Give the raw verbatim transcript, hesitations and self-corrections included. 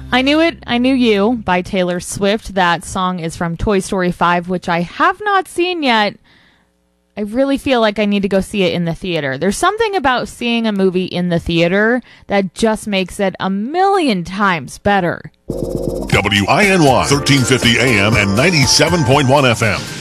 I Knew It, I Knew You by Taylor Swift. That song is from Toy Story five, which I have not seen yet. I really feel like I need to go see it in the theater. There's something about seeing a movie in the theater that just makes it a million times better. W I N Y, thirteen fifty A M and ninety-seven point one F M.